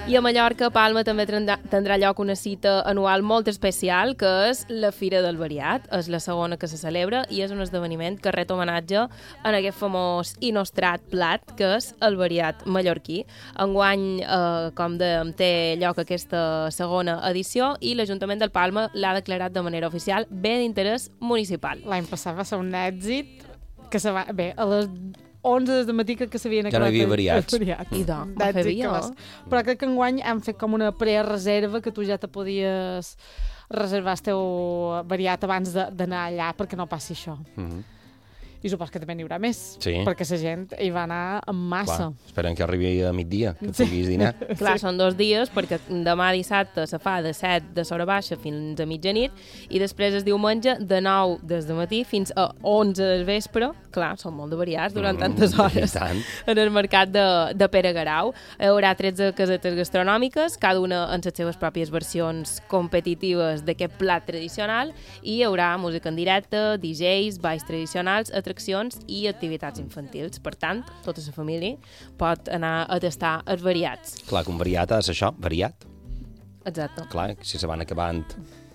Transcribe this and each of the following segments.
I a Mallorca, Palma, també tindrà lloc una cita anual molt especial, que és la Fira del Variat. És la segona que se celebra i és un esdeveniment que ret homenatge en aquest famós i nostrat plat, que és el variat mallorquí. Enguany, com dèiem, té lloc aquesta segona edició i l'Ajuntament del Palma l'ha declarat de manera oficial bé d'interès municipal. L'any passat va ser un èxit que se va... Bé, a les 11 de matí que s'havien acabat... Ja no hi havia variats. I doncs, va fer millor. Però crec que enguany han fet com una prereserva que tu ja te podies reservar el teu variat abans d'anar allà perquè no passi això. I supos que també n'hi haurà més, perquè la gent hi va anar en massa. Clar, esperen que arribi a migdia, que puguis dinar. Clar, són 2 dies, perquè demà dissabte se fa de 7 de l'hora baixa fins a mitjanit, i després es diumenge de 9 des de matí fins a 11 del vespre. Clar, són molt de variats durant tantes hores en el mercat de Pere Garau. Hi haurà 13 casetes gastronòmiques, cada una amb les seves pròpies versions competitives d'aquest plat tradicional, i hi haurà música en directe, DJs, balls tradicionals, atraccions i activitats infantils. Per tant, tota la família pot anar a tastar els variats. Clar, que un variat és això, variat. Exacte. Clar, si se van acabant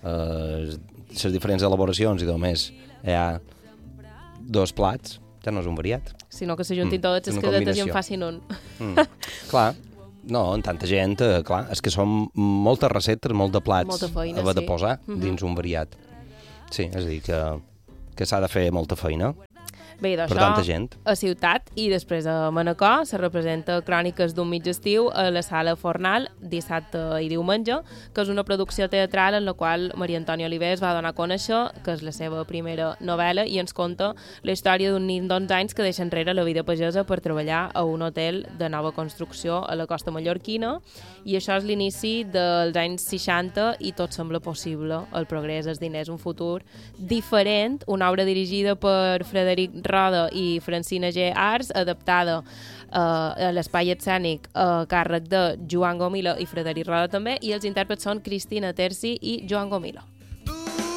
les diferents elaboracions i només hi ha 2 plats, ja no és un variat. Sinó que s'ajuntin totes les casetes i en facin un. Clar, no, en tanta gent, clar, és que són moltes receptes, molt de plats molta feina, de posar dins un variat. Sí, és a dir, que s'ha de fer molta feina. Bé, per tanta gent. A Ciutat i després a Manacor se representa Cròniques d'un mig estiu a la Sala Fornal dissabte i diumenge, que és una producció teatral en la qual Maria Antònia Oliver es va donar a conèixer, que és la seva primera novel·la, i ens conta la història d'un nen d'11 anys que deixa enrere la vida pagesa per treballar a un hotel de nova construcció a la costa mallorquina, i això és l'inici dels anys 60 i tot sembla possible. El progrés, els diners, un futur diferent, una obra dirigida per Frederic Roda i Francina G. Ars, adaptada a l'espai escènic a càrrec de Joan Gomila i Frederic Roda també, i els intèrprets són Cristina Terci i Joan Gomila.